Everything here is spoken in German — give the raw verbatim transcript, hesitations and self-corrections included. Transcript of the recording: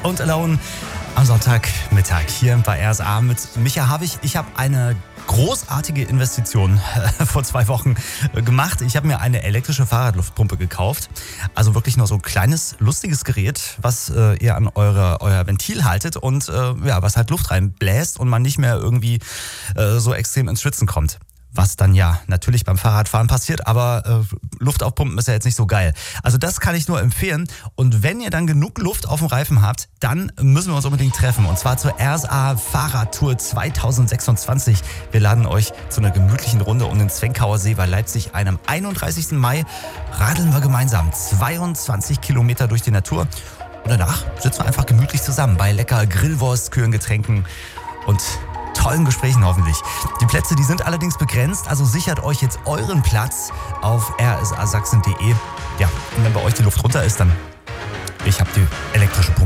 und Alone am Sonntagmittag hier bei R S A mit Micha Havig. Ich habe eine großartige Investition äh, vor zwei Wochen äh, gemacht. Ich habe mir eine elektrische Fahrradluftpumpe gekauft. Also wirklich nur so ein kleines, lustiges Gerät, was äh, ihr an eure, euer Ventil haltet und äh, ja, was halt Luft reinbläst und man nicht mehr irgendwie äh, so extrem ins Schwitzen kommt. Was dann ja natürlich beim Fahrradfahren passiert, aber äh, Luft aufpumpen ist ja jetzt nicht so geil. Also das kann ich nur empfehlen. Und wenn ihr dann genug Luft auf dem Reifen habt, dann müssen wir uns unbedingt treffen. Und zwar zur R S A Fahrradtour zwanzig sechsundzwanzig. Wir laden euch zu einer gemütlichen Runde um den Zwenkauer See bei Leipzig ein. Am einunddreißigsten Mai radeln wir gemeinsam zweiundzwanzig Kilometer durch die Natur. Und danach sitzen wir einfach gemütlich zusammen bei lecker Grillwurst, kühlen Getränken und tollen Gesprächen hoffentlich. Die Plätze, die sind allerdings begrenzt, also sichert euch jetzt euren Platz auf r s a sachsen punkt d e. Ja, und wenn bei euch die Luft runter ist, dann ich habe die elektrische Pumpe.